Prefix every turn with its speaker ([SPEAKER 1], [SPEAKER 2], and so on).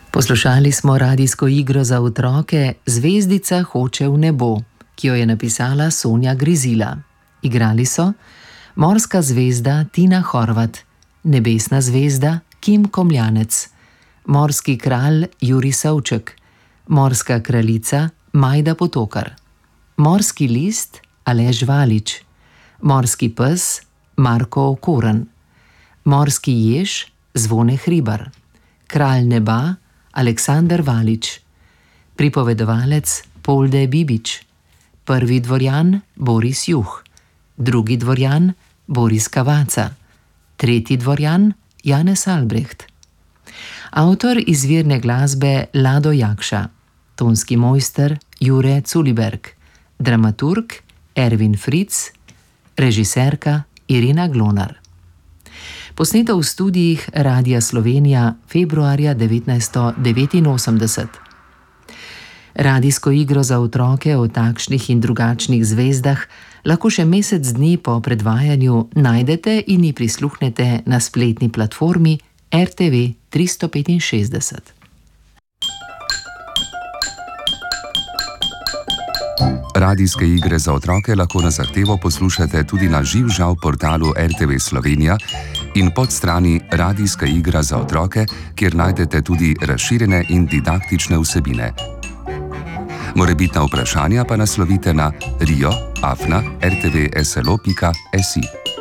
[SPEAKER 1] Poslušali smo radijsko igro za otroke Zvezdica hoče v nebo, ki jo je napisala Sonja Grizila. Igrali so Morska zvezda Tina Horvat, Nebesna zvezda Kim Komljanec, Morski kralj Jurij Savček, Morska kraljica Majda Potokar, Morski list Aleš Valič, Morski pes Marko Okoren, Morski jež Zvone Hribar, Kralj neba Aleksandar Valič, pripovedovalec Polde Bibič, prvi dvorjan Boris Juh, drugi dvorjan Boris Kavaca, tretji dvorjan Janez Albrecht. Avtor izvirne glasbe Lado Jakša, tonski mojster Jure Culiberg, dramaturg Ervin Fritz, režiserka Irina Glonar. Posneto v studijih Radia Slovenija februarja 1989. Radijsko igro za otroke o takšnih in drugačnih zvezdah lahko še mesec dni po predvajanju najdete in ji prisluhnete na spletni platformi RTV 365.
[SPEAKER 2] Radijske igre za otroke lahko na zahtevo poslušate tudi na živžav portalu RTV Slovenija in podstrani Radijska igra za otroke, kjer najdete tudi razširjene in didaktične vsebine. Morebitna vprašanja pa naslovite na rio@rtvslo.si.